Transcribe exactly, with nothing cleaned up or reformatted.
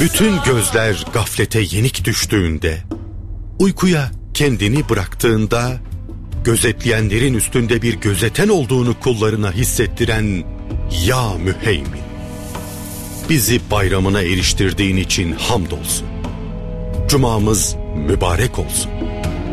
Bütün gözler gaflete yenik düştüğünde, uykuya kendini bıraktığında, gözetleyenlerin üstünde bir gözeten olduğunu kullarına hissettiren Ya Müheymin, bizi bayramına eriştirdiğin için hamdolsun. Cumamız mübarek olsun.